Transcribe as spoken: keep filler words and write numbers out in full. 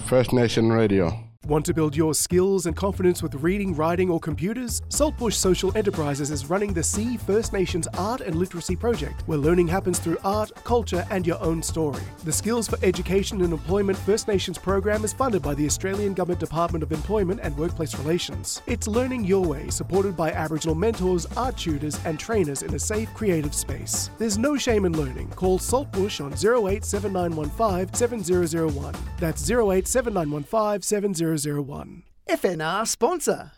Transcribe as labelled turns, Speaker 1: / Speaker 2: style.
Speaker 1: First Nation Radio.
Speaker 2: Want to build your skills and confidence with reading, writing or computers? Saltbush Social Enterprises is running the See First Nations Art and Literacy Project, where learning happens through art, culture and your own story. The Skills for Education and Employment First Nations program is funded by the Australian Government Department of Employment and Workplace Relations. It's learning your way, supported by Aboriginal mentors, art tutors and trainers in a safe, creative space. There's no shame in learning. Call Saltbush on zero eight seven nine one five seven zero zero one. That's zero eight seven nine one five seven zero zero one.
Speaker 3: F N R sponsor.